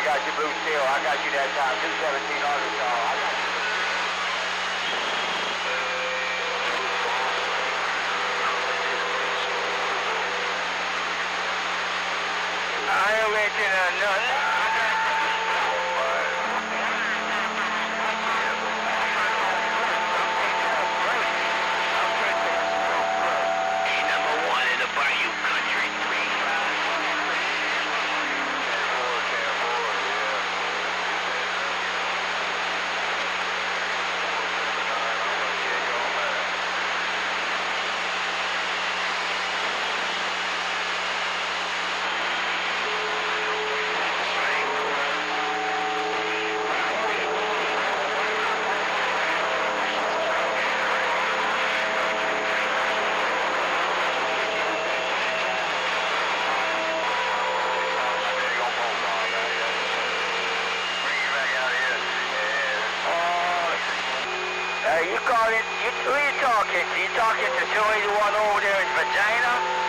got you, Blue Steel. I got you that time. 217 Arkansas. I got you. I ain't letting nothing. Who you talking? You talking to 281 over there in Vagina?